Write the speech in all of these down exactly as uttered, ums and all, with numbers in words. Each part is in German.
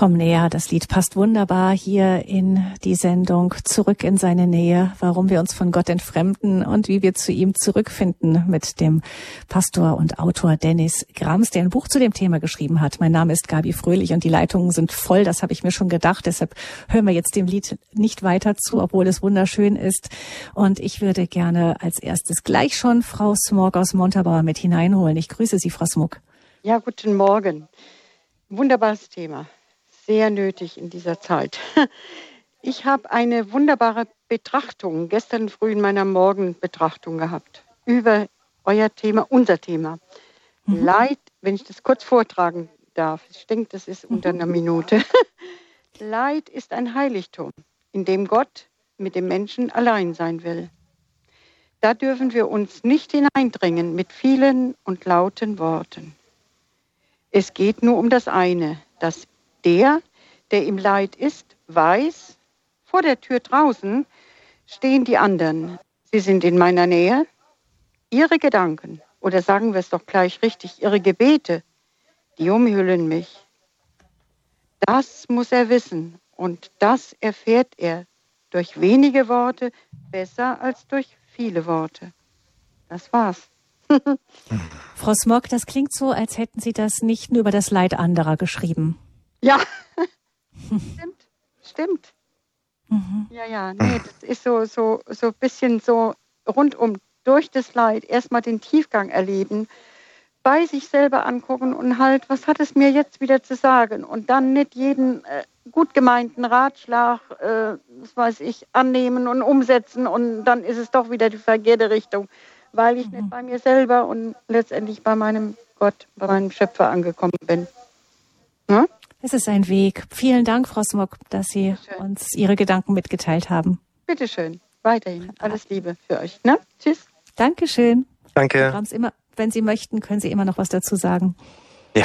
Komm näher, das Lied passt wunderbar hier in die Sendung Zurück in seine Nähe, warum wir uns von Gott entfremden und wie wir zu ihm zurückfinden mit dem Pastor und Autor Dennis Grams, der ein Buch zu dem Thema geschrieben hat. Mein Name ist Gabi Fröhlich und die Leitungen sind voll, das habe ich mir schon gedacht. Deshalb hören wir jetzt dem Lied nicht weiter zu, obwohl es wunderschön ist. Und ich würde gerne als erstes gleich schon Frau Smog aus Montabaur mit hineinholen. Ich grüße Sie, Frau Smog. Ja, guten Morgen. Wunderbares Thema. Sehr nötig in dieser Zeit. Ich habe eine wunderbare Betrachtung gestern früh in meiner Morgenbetrachtung gehabt über euer Thema, unser Thema. Mhm. Leid, wenn ich das kurz vortragen darf, ich denke, das ist unter einer Minute. Leid ist ein Heiligtum, in dem Gott mit dem Menschen allein sein will. Da dürfen wir uns nicht hineindrängen mit vielen und lauten Worten. Es geht nur um das eine, dass der, der im Leid ist, weiß, vor der Tür draußen stehen die anderen. Sie sind in meiner Nähe. Ihre Gedanken, oder sagen wir es doch gleich richtig, ihre Gebete, die umhüllen mich. Das muss er wissen und das erfährt er durch wenige Worte besser als durch viele Worte. Das war's. Frau Smog, das klingt so, als hätten Sie das nicht nur über das Leid anderer geschrieben. Ja, stimmt, stimmt. Mhm. Ja, ja, nee, das ist so, so, so ein bisschen so rundum durch das Leid erstmal den Tiefgang erleben, bei sich selber angucken und halt, was hat es mir jetzt wieder zu sagen? Und dann nicht jeden äh, gut gemeinten Ratschlag, äh, was weiß ich, annehmen und umsetzen und dann ist es doch wieder die verkehrte Richtung, weil ich mhm. nicht bei mir selber und letztendlich bei meinem Gott, bei meinem Schöpfer angekommen bin. Hm? Es ist ein Weg. Vielen Dank, Frau Smog, dass Sie uns Ihre Gedanken mitgeteilt haben. Bitte schön. Weiterhin. Alles Liebe für euch. Ne? Tschüss. Dankeschön. Danke. Immer, wenn Sie möchten, können Sie immer noch was dazu sagen. Ja.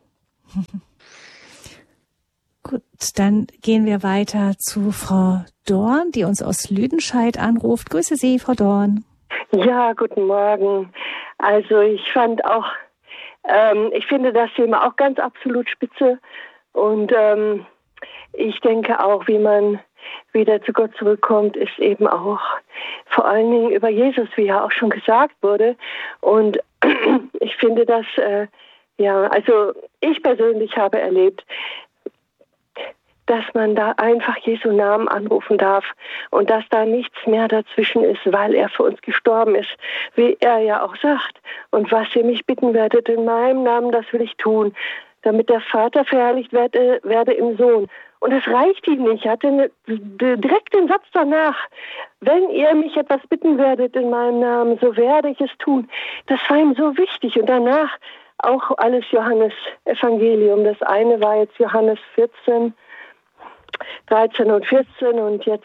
Gut, dann gehen wir weiter zu Frau Dorn, die uns aus Lüdenscheid anruft. Grüße Sie, Frau Dorn. Ja, guten Morgen. Also ich fand auch, ähm, ich finde das Thema auch ganz absolut spitze. Und ähm, ich denke auch, wie man wieder zu Gott zurückkommt, ist eben auch vor allen Dingen über Jesus, wie ja auch schon gesagt wurde. Und ich finde das, äh, ja, also ich persönlich habe erlebt, dass man da einfach Jesu Namen anrufen darf und dass da nichts mehr dazwischen ist, weil er für uns gestorben ist, wie er ja auch sagt. Und was ihr mich bitten werdet in meinem Namen, das will ich tun, damit der Vater verherrlicht werde, werde im Sohn. Und es reicht ihm nicht. Er hatte eine, direkt den Satz danach, wenn ihr mich etwas bitten werdet in meinem Namen, so werde ich es tun. Das war ihm so wichtig. Und danach auch alles Johannes-Evangelium. Das eine war jetzt Johannes vierzehn, dreizehn und vierzehn und jetzt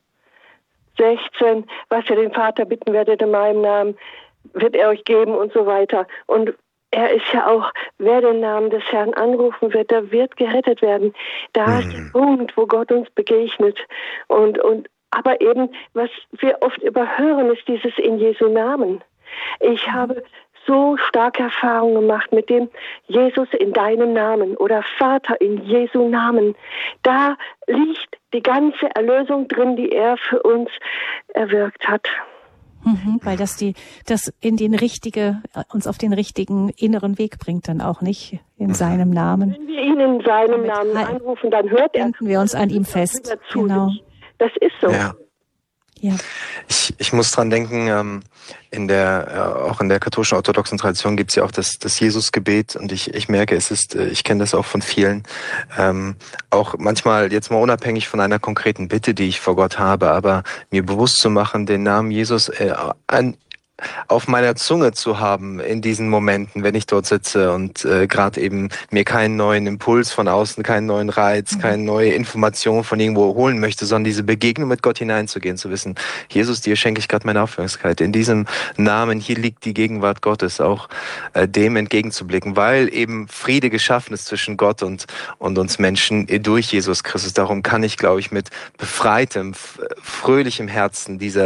sechzehn. Was ihr den Vater bitten werdet in meinem Namen, wird er euch geben und so weiter. Und er ist ja auch, wer den Namen des Herrn anrufen wird, der wird gerettet werden. Da mhm. ist der Punkt, wo Gott uns begegnet. Und, und, aber eben, was wir oft überhören, ist dieses in Jesu Namen. Ich habe so starke Erfahrungen gemacht mit dem Jesus in deinem Namen oder Vater in Jesu Namen. Da liegt die ganze Erlösung drin, die er für uns erwirkt hat. Mhm, weil das die, das in den richtige, uns auf den richtigen inneren Weg bringt dann auch nicht in seinem Namen. Wenn wir ihn in seinem Damit Namen anrufen, dann hört er. Binden wir uns an ihm fest. Genau. Das ist so. Ja. Ja. Ich, ich muss dran denken, ähm, in der, äh, auch in der katholischen orthodoxen Tradition gibt es ja auch das, das Jesusgebet und ich, ich merke, es ist, äh, ich kenne das auch von vielen, ähm, auch manchmal jetzt mal unabhängig von einer konkreten Bitte, die ich vor Gott habe, aber mir bewusst zu machen, den Namen Jesus äh, an auf meiner Zunge zu haben in diesen Momenten, wenn ich dort sitze und äh, gerade eben mir keinen neuen Impuls von außen, keinen neuen Reiz, mhm. keine neue Information von irgendwo holen möchte, sondern diese Begegnung mit Gott hineinzugehen, zu wissen, Jesus, dir schenke ich gerade meine Aufmerksamkeit. In diesem Namen, hier liegt die Gegenwart Gottes, auch äh, dem entgegenzublicken, weil eben Friede geschaffen ist zwischen Gott und, und uns Menschen durch Jesus Christus. Darum kann ich, glaube ich, mit befreitem, fröhlichem Herzen dieser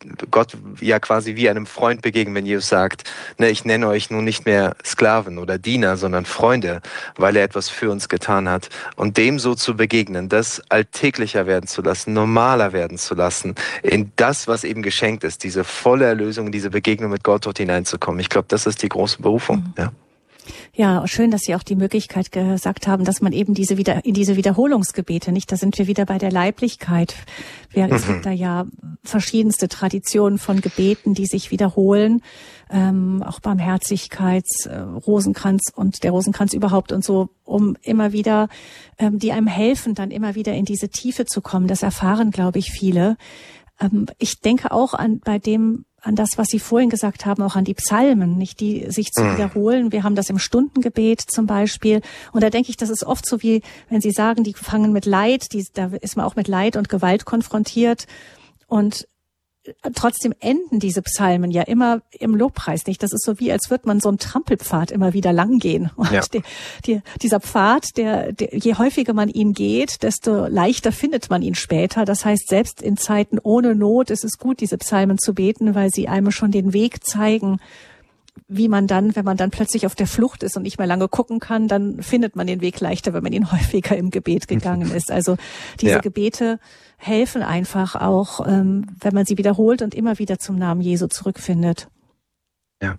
Gott ja quasi wie einem Freund begegnen, wenn Jesus sagt, ne, ich nenne euch nun nicht mehr Sklaven oder Diener, sondern Freunde, weil er etwas für uns getan hat. Und dem so zu begegnen, das alltäglicher werden zu lassen, normaler werden zu lassen, in das, was eben geschenkt ist, diese volle Erlösung, diese Begegnung mit Gott dort hineinzukommen. Ich glaube, das ist die große Berufung. Mhm. Ja. Ja, schön, dass Sie auch die Möglichkeit gesagt haben, dass man eben diese wieder in diese Wiederholungsgebete, nicht, da sind wir wieder bei der Leiblichkeit. Wir, mhm. Es gibt da ja verschiedenste Traditionen von Gebeten, die sich wiederholen, ähm, auch Barmherzigkeits, äh, Rosenkranz und der Rosenkranz überhaupt und so, um immer wieder, ähm, die einem helfen, dann immer wieder in diese Tiefe zu kommen. Das erfahren, glaube ich, viele. Ähm, ich denke auch an bei dem an das, was Sie vorhin gesagt haben, auch an die Psalmen, nicht die sich zu wiederholen. Wir haben das im Stundengebet zum Beispiel. Und da denke ich, das ist oft so wie, wenn Sie sagen, die fangen mit Leid, die, da ist man auch mit Leid und Gewalt konfrontiert. Und trotzdem enden diese Psalmen ja immer im Lobpreis, nicht? Das ist so wie, als würde man so einen Trampelpfad immer wieder langgehen. Und ja. die, die, dieser Pfad, der, der, je häufiger man ihn geht, desto leichter findet man ihn später. Das heißt, selbst in Zeiten ohne Not ist es gut, diese Psalmen zu beten, weil sie einem schon den Weg zeigen, wie man dann, wenn man dann plötzlich auf der Flucht ist und nicht mehr lange gucken kann, dann findet man den Weg leichter, wenn man ihn häufiger im Gebet gegangen ist. Also diese ja. Gebete helfen einfach auch, ähm, wenn man sie wiederholt und immer wieder zum Namen Jesu zurückfindet. Ja.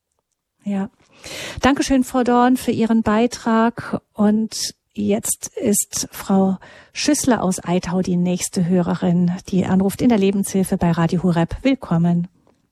Ja. Dankeschön, Frau Dorn, für Ihren Beitrag. Und jetzt ist Frau Schüssler aus Eitau die nächste Hörerin, die anruft in der Lebenshilfe bei Radio Horeb. Willkommen.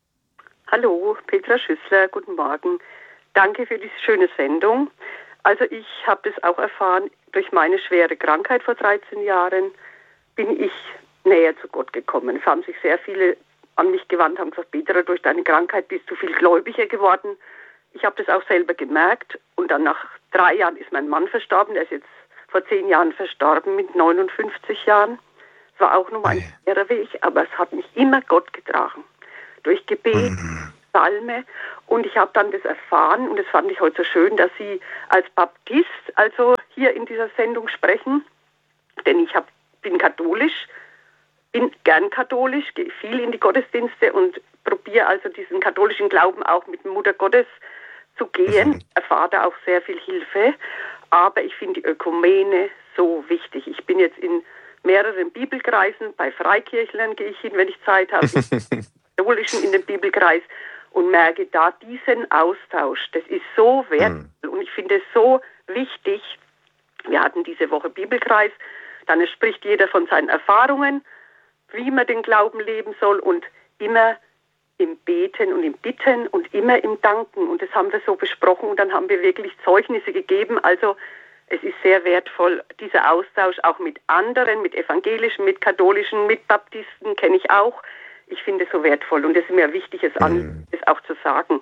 Hallo, Petra Schüssler, guten Morgen. Danke für diese schöne Sendung. Also ich habe das auch erfahren, durch meine schwere Krankheit vor dreizehn Jahren bin ich näher zu Gott gekommen. Es haben sich sehr viele an mich gewandt, haben gesagt, Petra, durch deine Krankheit bist du viel gläubiger geworden. Ich habe das auch selber gemerkt und dann nach drei Jahren ist mein Mann verstorben, der ist jetzt vor zehn Jahren verstorben mit neunundfünfzig Jahren. Es war auch nur ein schwerer Weg, aber es hat mich immer Gott getragen. Durch Gebet, Psalme. Und ich habe dann das erfahren, und das fand ich heute so schön, dass Sie als Baptist also hier in dieser Sendung sprechen. Denn ich hab, bin katholisch, bin gern katholisch, gehe viel in die Gottesdienste und probiere also diesen katholischen Glauben auch mit Mutter Gottes zu gehen. Erfahre da auch sehr viel Hilfe. Aber ich finde die Ökumene so wichtig. Ich bin jetzt in mehreren Bibelkreisen, bei Freikirchlern gehe ich hin, wenn ich Zeit habe. Katholischen in den Bibelkreis und merke da diesen Austausch. Das ist so wertvoll mm. und ich finde es so wichtig. Wir hatten diese Woche Bibelkreis, dann spricht jeder von seinen Erfahrungen, wie man den Glauben leben soll und immer im Beten und im Bitten und immer im Danken. Und das haben wir so besprochen und dann haben wir wirklich Zeugnisse gegeben. Also es ist sehr wertvoll, dieser Austausch auch mit anderen, mit Evangelischen, mit Katholischen, mit Baptisten kenne ich auch. Ich finde es so wertvoll und es ist mir wichtig, es, an, es auch zu sagen.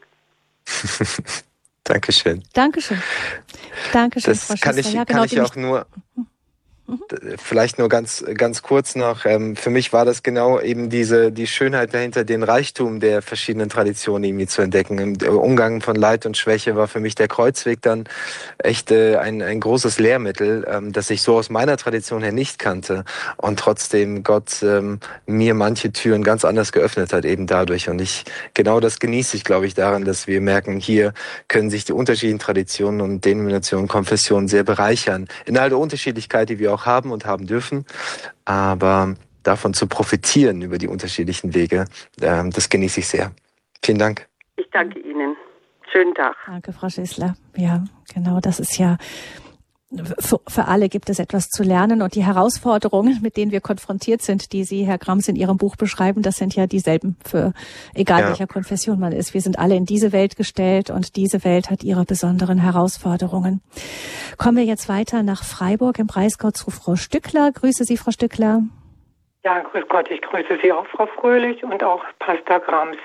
Dankeschön. Dankeschön. Dankeschön, das Frau kann Schüssler. ich, ja, kann genau, ich auch nur... Vielleicht nur ganz ganz kurz noch. Ähm, für mich war das genau eben diese die Schönheit dahinter, den Reichtum der verschiedenen Traditionen irgendwie zu entdecken. Im Umgang von Leid und Schwäche war für mich der Kreuzweg dann echt äh, ein ein großes Lehrmittel, ähm, das ich so aus meiner Tradition her nicht kannte und trotzdem Gott ähm, mir manche Türen ganz anders geöffnet hat eben dadurch. Und ich genau das genieße ich, glaube ich, daran, dass wir merken, hier können sich die unterschiedlichen Traditionen und Denominationen, Konfessionen sehr bereichern in all der Unterschiedlichkeit, die wir auch haben und haben dürfen, aber davon zu profitieren über die unterschiedlichen Wege, äh, das genieße ich sehr. Vielen Dank. Ich danke Ihnen. Schönen Tag. Danke, Frau Schüssler. Ja, genau, das ist ja, für, für alle gibt es etwas zu lernen und die Herausforderungen, mit denen wir konfrontiert sind, die Sie, Herr Grams, in Ihrem Buch beschreiben, das sind ja dieselben für egal ja. welcher Konfession man ist. Wir sind alle in diese Welt gestellt und diese Welt hat ihre besonderen Herausforderungen. Kommen wir jetzt weiter nach Freiburg im Breisgau zu Frau Stückler. Grüße Sie, Frau Stückler. Ja, grüß Gott, ich grüße Sie auch, Frau Fröhlich, und auch Pastor Grams.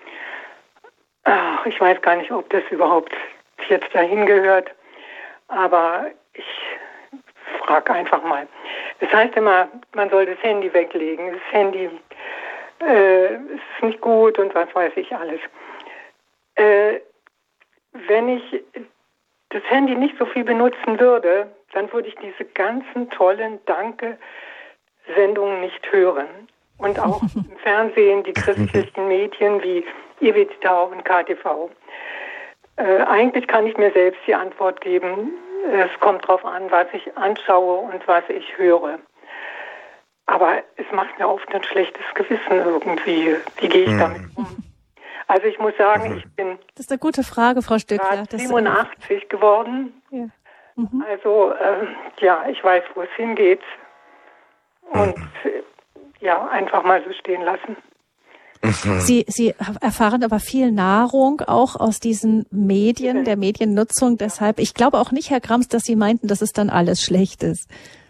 Ach, ich weiß gar nicht, ob das überhaupt jetzt dahin gehört, aber ich frage einfach mal. Es heißt immer, man soll das Handy weglegen. Das Handy äh, ist nicht gut und was weiß ich alles. Äh, wenn ich das Handy nicht so viel benutzen würde, dann würde ich diese ganzen tollen Danke-Sendungen nicht hören. und auch im Fernsehen die christlichen Medien wie I W T V und K T V. Äh, eigentlich kann ich mir selbst die Antwort geben. Es kommt darauf an, was ich anschaue und was ich höre. Aber es macht mir oft ein schlechtes Gewissen irgendwie. Wie gehe ich mhm. damit um? Also ich muss sagen, mhm. ich bin das ist eine gute Frage, Frau Stückler. siebenundachtzig das geworden. Ja. Mhm. Also äh, ja, ich weiß, wo es hingeht. Und äh, ja, einfach mal so stehen lassen. Sie, Sie erfahren aber viel Nahrung auch aus diesen Medien, der Mediennutzung. Deshalb, ich glaube auch nicht, Herr Grams, dass Sie meinten, dass es dann alles schlecht ist.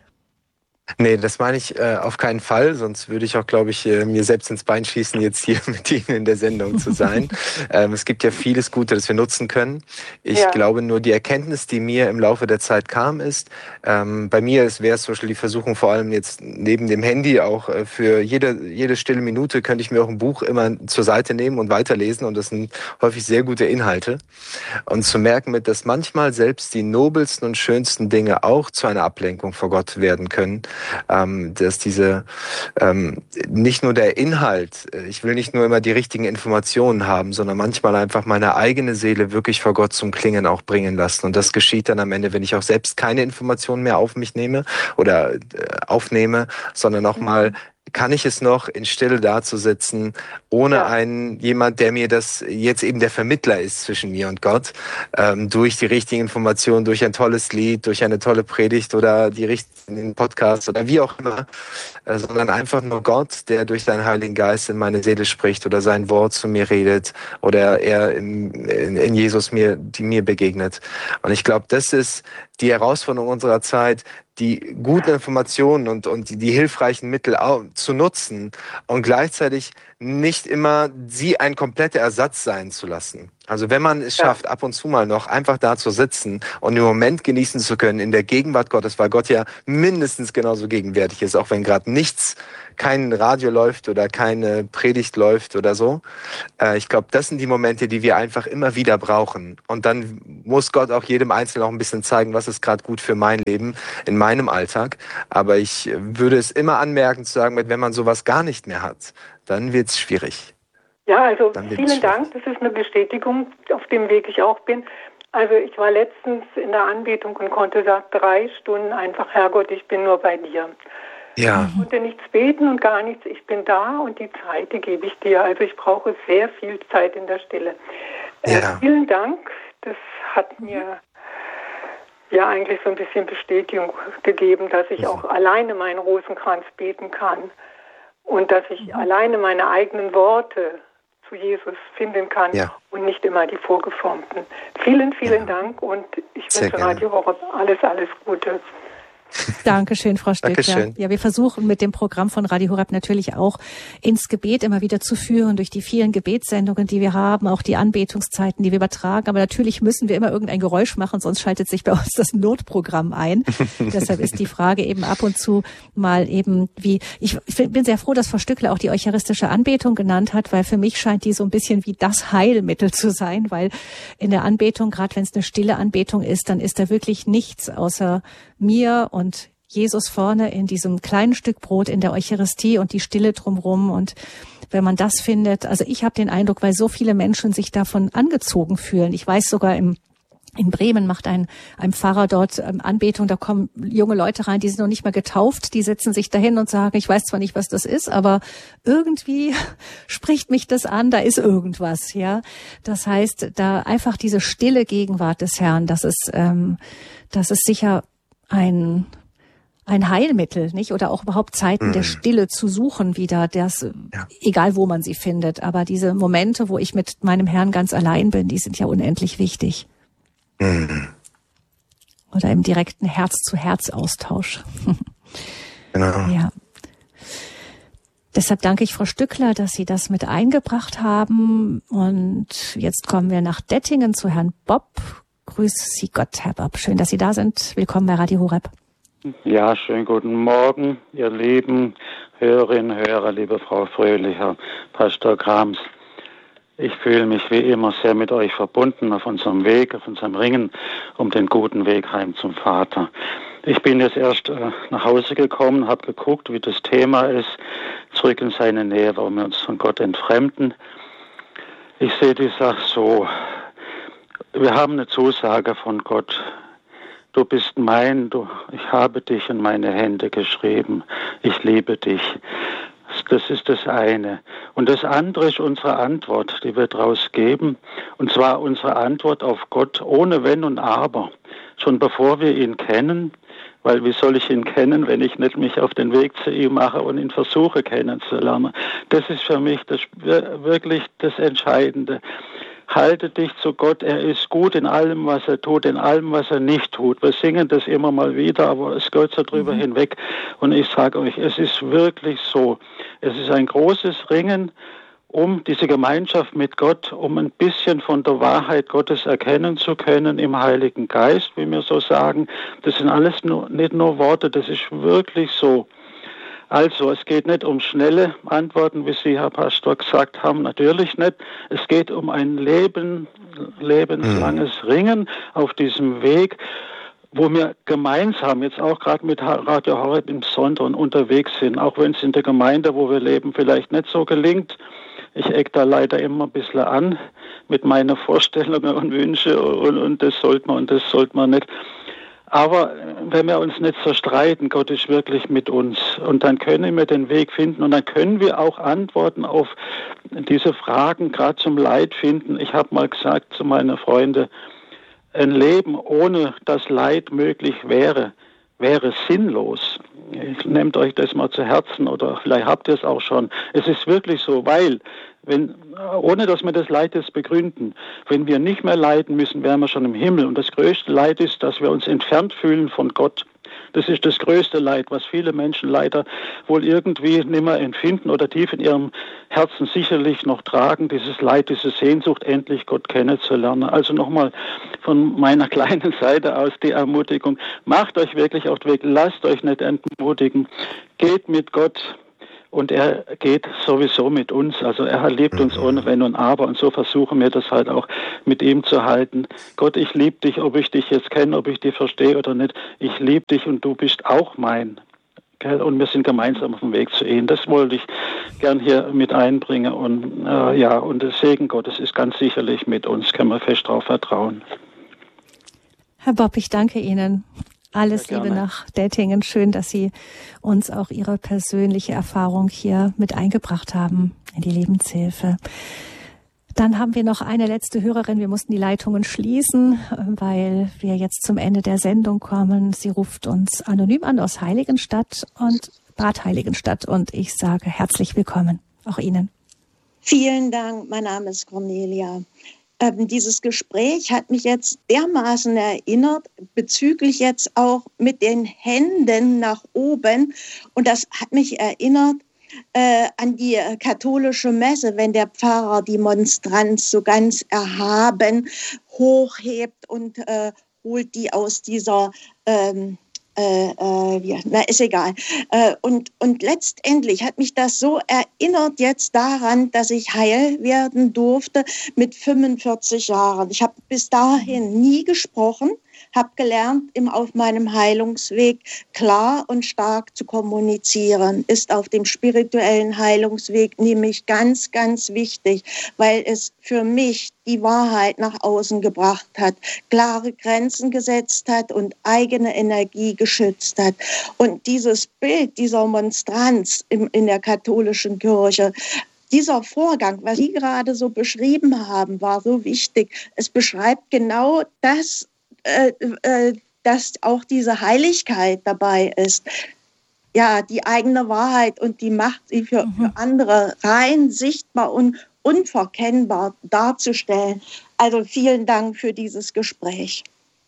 Nee, das meine ich äh, auf keinen Fall, sonst würde ich auch, glaube ich, äh, mir selbst ins Bein schießen, jetzt hier mit Ihnen in der Sendung zu sein. ähm, es gibt ja vieles Gute, das wir nutzen können. Ich ja. glaube nur, die Erkenntnis, die mir im Laufe der Zeit kam, ist, ähm, bei mir wäre es zum Beispiel die Versuchung, vor allem jetzt neben dem Handy auch äh, für jede, jede stille Minute könnte ich mir auch ein Buch immer zur Seite nehmen und weiterlesen, und das sind häufig sehr gute Inhalte. Und zu merken mit, dass manchmal selbst die nobelsten und schönsten Dinge auch zu einer Ablenkung vor Gott werden können. Ähm, dass diese ähm, nicht nur der Inhalt, ich will nicht nur immer die richtigen Informationen haben, sondern manchmal einfach meine eigene Seele wirklich vor Gott zum Klingen auch bringen lassen. Und das geschieht dann am Ende, wenn ich auch selbst keine Informationen mehr auf mich nehme oder äh, aufnehme, sondern auch mal kann ich es noch, in Stille dazusitzen, ohne ja. einen jemand, der mir das jetzt eben der Vermittler ist zwischen mir und Gott, ähm, durch die richtigen Informationen, durch ein tolles Lied, durch eine tolle Predigt oder die richtigen Podcasts oder wie auch immer, äh, sondern einfach nur Gott, der durch seinen Heiligen Geist in meine Seele spricht oder sein Wort zu mir redet oder er in, in, in Jesus mir, die mir begegnet. Und ich glaube, das ist die Herausforderung unserer Zeit, die guten Informationen und, und die, die hilfreichen Mittel auch zu nutzen und gleichzeitig nicht immer sie ein kompletter Ersatz sein zu lassen. Also wenn man es schafft, ab und zu mal noch einfach da zu sitzen und den Moment genießen zu können in der Gegenwart Gottes, weil Gott ja mindestens genauso gegenwärtig ist, auch wenn gerade nichts, kein Radio läuft oder keine Predigt läuft oder so. Äh, ich glaube, das sind die Momente, die wir einfach immer wieder brauchen. Und dann muss Gott auch jedem Einzelnen auch ein bisschen zeigen, was ist gerade gut für mein Leben, in meinem Alltag. Aber ich würde es immer anmerken zu sagen, wenn man sowas gar nicht mehr hat, dann wird es schwierig. Ja, also vielen Dank. Das ist eine Bestätigung, auf dem Weg ich auch bin. Also ich war letztens in der Anbetung und konnte sagen, drei Stunden einfach, Herrgott, ich bin nur bei dir. Ja. Ich konnte nichts beten und gar nichts. Ich bin da und die Zeit, die gebe ich dir. Also ich brauche sehr viel Zeit in der Stille. Äh, ja. Vielen Dank. Das hat mir ja eigentlich so ein bisschen Bestätigung gegeben, dass ich auch alleine meinen Rosenkranz beten kann und dass ich mhm. alleine meine eigenen Worte zu Jesus finden kann ja. und nicht immer die vorgeformten. Vielen, vielen ja. Dank und ich wünsche Radio Horeb alles, alles Gute. Dankeschön, Frau Stückler. Dankeschön. Ja, wir versuchen mit dem Programm von Radio Horeb natürlich auch ins Gebet immer wieder zu führen, durch die vielen Gebetssendungen, die wir haben, auch die Anbetungszeiten, die wir übertragen. Aber natürlich müssen wir immer irgendein Geräusch machen, sonst schaltet sich bei uns das Notprogramm ein. Deshalb ist die Frage eben ab und zu mal eben wie, ich bin sehr froh, dass Frau Stückler auch die eucharistische Anbetung genannt hat, weil für mich scheint die so ein bisschen wie das Heilmittel zu sein, weil in der Anbetung, gerade wenn es eine stille Anbetung ist, dann ist da wirklich nichts außer mir und Jesus vorne in diesem kleinen Stück Brot in der Eucharistie und die Stille drumherum. Und wenn man das findet, also ich habe den Eindruck, weil so viele Menschen sich davon angezogen fühlen. Ich weiß sogar im In Bremen macht ein, ein Pfarrer dort ähm, Anbetung, da kommen junge Leute rein, die sind noch nicht mal getauft, die setzen sich dahin und sagen, ich weiß zwar nicht, was das ist, aber irgendwie spricht mich das an, da ist irgendwas, ja. Das heißt, da einfach diese stille Gegenwart des Herrn, das ist, ähm, das ist sicher ein ein Heilmittel, nicht? Oder auch überhaupt Zeiten mhm. der Stille zu suchen wieder, das, ja. egal wo man sie findet. Aber diese Momente, wo ich mit meinem Herrn ganz allein bin, die sind ja unendlich wichtig. Mhm. Oder im direkten Herz-zu-Herz-Austausch. Genau. Ja. Deshalb danke ich Frau Stückler, dass Sie das mit eingebracht haben. Und jetzt kommen wir nach Dettingen zu Herrn Bob. Grüß Sie Gott, Herr Bob. Schön, dass Sie da sind. Willkommen bei Radio Horeb. Ja, schönen guten Morgen, ihr lieben Hörerinnen und Hörer, liebe Frau Fröhlich, Herr Pastor Grams. Ich fühle mich wie immer sehr mit euch verbunden auf unserem Weg, auf unserem Ringen um den guten Weg heim zum Vater. Ich bin jetzt erst äh, nach Hause gekommen, habe geguckt, wie das Thema ist. zurück in seine Nähe, warum wir uns von Gott entfremden. Ich sehe die Sache so. Wir haben eine Zusage von Gott. Du bist mein, du, ich habe dich in meine Hände geschrieben. Ich liebe dich. Das ist das eine. Und das andere ist unsere Antwort, die wir daraus geben. Und zwar unsere Antwort auf Gott ohne Wenn und Aber. Schon bevor wir ihn kennen. Weil wie soll ich ihn kennen, wenn ich nicht mich auf den Weg zu ihm mache und ihn versuche kennenzulernen? Das ist für mich das, wirklich das Entscheidende. Halte dich zu Gott, er ist gut in allem, was er tut, in allem, was er nicht tut. Wir singen das immer mal wieder, aber es geht so drüber mhm. hinweg. Und ich sage euch, es ist wirklich so. Es ist ein großes Ringen um diese Gemeinschaft mit Gott, um ein bisschen von der Wahrheit Gottes erkennen zu können im Heiligen Geist, wie wir so sagen. Das sind alles nur, nicht nur Worte, das ist wirklich so. Also, es geht nicht um schnelle Antworten, wie Sie, Herr Pastor, gesagt haben, natürlich nicht. Es geht um ein Leben, lebenslanges Ringen auf diesem Weg, wo wir gemeinsam jetzt auch gerade mit Radio Horeb im Besonderen unterwegs sind, auch wenn es in der Gemeinde, wo wir leben, vielleicht nicht so gelingt. Ich eck da leider immer ein bisschen an mit meinen Vorstellungen und Wünschen und, und das sollte man und das sollte man nicht. Aber wenn wir uns nicht zerstreiten, Gott ist wirklich mit uns und dann können wir den Weg finden und dann können wir auch Antworten auf diese Fragen gerade zum Leid finden. Ich habe mal gesagt zu meinen Freunden, ein Leben ohne das Leid möglich wäre, wäre sinnlos. Nehmt euch das mal zu Herzen oder vielleicht habt ihr es auch schon. Es ist wirklich so, weil wenn, ohne dass wir das Leid jetzt begründen, wenn wir nicht mehr leiden müssen, wären wir schon im Himmel. Und das größte Leid ist, dass wir uns entfernt fühlen von Gott. Das ist das größte Leid, was viele Menschen leider wohl irgendwie nicht mehr empfinden oder tief in ihrem Herzen sicherlich noch tragen. Dieses Leid, diese Sehnsucht, endlich Gott kennenzulernen. Also nochmal von meiner kleinen Seite aus die Ermutigung. Macht euch wirklich auf den Weg, lasst euch nicht entmutigen. Geht mit Gott. Und er geht sowieso mit uns, also er liebt uns ohne Wenn und Aber und so versuchen wir das halt auch mit ihm zu halten. Gott, ich liebe dich, ob ich dich jetzt kenne, ob ich dich verstehe oder nicht. Ich liebe dich und du bist auch mein. Und wir sind gemeinsam auf dem Weg zu ihm. Das wollte ich gern hier mit einbringen. Und äh, ja, und der Segen Gottes ist ganz sicherlich mit uns, können wir fest darauf vertrauen. Herr Bob, ich danke Ihnen. Alles Liebe nach Dettingen. Schön, dass Sie uns auch Ihre persönliche Erfahrung hier mit eingebracht haben in die Lebenshilfe. Dann haben wir noch eine letzte Hörerin. Wir mussten die Leitungen schließen, weil wir jetzt zum Ende der Sendung kommen. Sie ruft uns anonym an aus Heiligenstadt und Bad Heiligenstadt. Und ich sage herzlich willkommen, auch Ihnen. Vielen Dank. Mein Name ist Cornelia. Ähm, dieses Gespräch hat mich jetzt dermaßen erinnert, bezüglich jetzt auch mit den Händen nach oben. Und das hat mich erinnert äh, an die äh, katholische Messe, wenn der Pfarrer die Monstranz so ganz erhaben hochhebt und äh, holt die aus dieser... Ähm, Äh, äh, ja, na, ist egal. Äh, und, und letztendlich hat mich das so erinnert jetzt daran, dass ich heil werden durfte mit fünfundvierzig Jahren. Ich habe bis dahin nie gesprochen, habe gelernt, im, auf meinem Heilungsweg klar und stark zu kommunizieren. Ist auf dem spirituellen Heilungsweg nämlich ganz, ganz wichtig, weil es für mich die Wahrheit nach außen gebracht hat, klare Grenzen gesetzt hat und eigene Energie geschützt hat. Und dieses Bild dieser Monstranz im, in der katholischen Kirche, dieser Vorgang, was Sie gerade so beschrieben haben, war so wichtig. Es beschreibt genau das, äh, äh, dass auch diese Heiligkeit dabei ist. Ja, die eigene Wahrheit und die Macht, sie für, für andere rein sichtbar und unverkennbar darzustellen. Also vielen Dank für dieses Gespräch.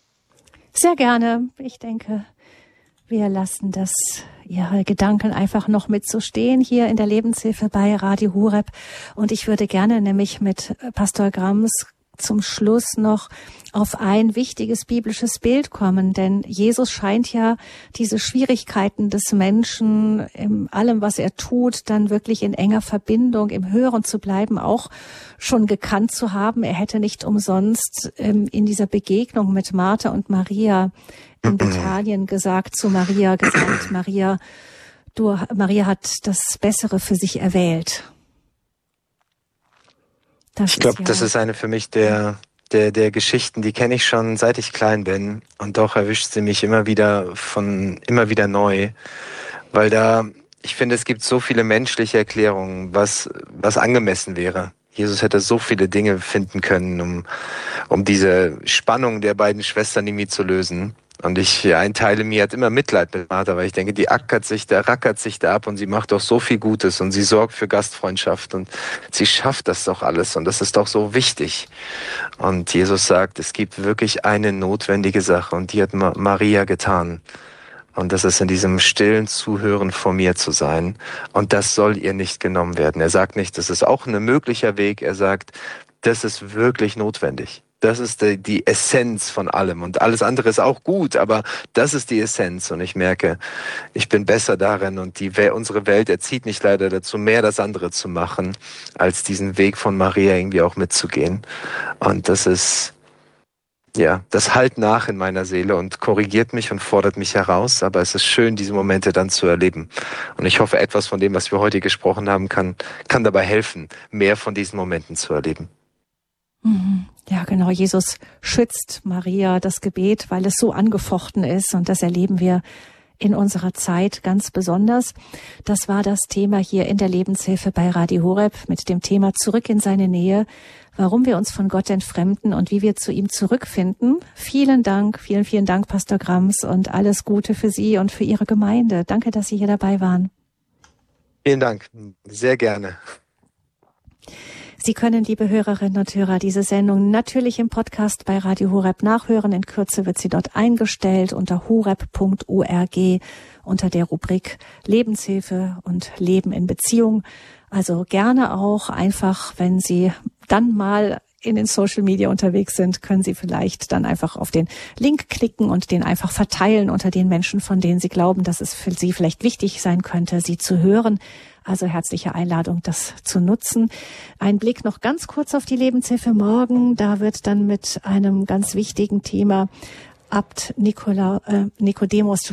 Sehr gerne. Ich denke, wir lassen das, Ihre Gedanken einfach noch mit so stehen hier in der Lebenshilfe bei Radio Horeb. Und ich würde gerne nämlich mit Pastor Grams zum Schluss noch auf ein wichtiges biblisches Bild kommen, denn Jesus scheint ja diese Schwierigkeiten des Menschen in allem, was er tut, dann wirklich in enger Verbindung, im Hören zu bleiben, auch schon gekannt zu haben. Er hätte nicht umsonst ähm, in dieser Begegnung mit Martha und Maria in Bethanien gesagt, zu Maria gesagt, Maria, Du, Maria hat das Bessere für sich erwählt. Das ich glaube, ja das ist eine für mich der, der, der Geschichten, die kenne ich schon seit ich klein bin. Und doch erwischt sie mich immer wieder von, immer wieder neu. Weil da, ich finde, es gibt so viele menschliche Erklärungen, was, was angemessen wäre. Jesus hätte so viele Dinge finden können, um, um diese Spannung der beiden Schwestern irgendwie zu lösen. Und ich, ein Teil in mir hat immer Mitleid mit Martha, weil ich denke, die ackert sich da, rackert sich da ab und sie macht doch so viel Gutes und sie sorgt für Gastfreundschaft und sie schafft das doch alles und das ist doch so wichtig. Und Jesus sagt, es gibt wirklich eine notwendige Sache und die hat Ma- Maria getan. Und das ist in diesem stillen Zuhören vor mir zu sein. Und das soll ihr nicht genommen werden. Er sagt nicht, das ist auch ein möglicher Weg. Er sagt, das ist wirklich notwendig. Das ist die, die Essenz von allem. Und alles andere ist auch gut, aber das ist die Essenz. Und ich merke, ich bin besser darin. Und die, unsere Welt erzieht mich leider dazu, mehr das andere zu machen, als diesen Weg von Maria irgendwie auch mitzugehen. Und das ist, ja, das hallt nach in meiner Seele und korrigiert mich und fordert mich heraus. Aber es ist schön, diese Momente dann zu erleben. Und ich hoffe, etwas von dem, was wir heute gesprochen haben, kann, kann dabei helfen, mehr von diesen Momenten zu erleben. Ja, genau. Jesus schützt Maria, das Gebet, weil es so angefochten ist. Und das erleben wir in unserer Zeit ganz besonders. Das war das Thema hier in der Lebenshilfe bei Radio Horeb mit dem Thema Zurück in seine Nähe, warum wir uns von Gott entfremden und wie wir zu ihm zurückfinden. Vielen Dank, vielen, vielen Dank, Pastor Grams, und alles Gute für Sie und für Ihre Gemeinde. Danke, dass Sie hier dabei waren. Vielen Dank, sehr gerne. Sie können, liebe Hörerinnen und Hörer, diese Sendung natürlich im Podcast bei Radio Horeb nachhören. In Kürze wird sie dort eingestellt unter horeb punkt org unter der Rubrik Lebenshilfe und Leben in Beziehung. Also gerne auch einfach, wenn Sie dann mal in den Social Media unterwegs sind, können Sie vielleicht dann einfach auf den Link klicken und den einfach verteilen unter den Menschen, von denen Sie glauben, dass es für Sie vielleicht wichtig sein könnte, sie zu hören. Also herzliche Einladung, das zu nutzen. Ein Blick noch ganz kurz auf die Lebenshilfe morgen. Da wird dann mit einem ganz wichtigen Thema Abt Nikola, äh, Nikodemus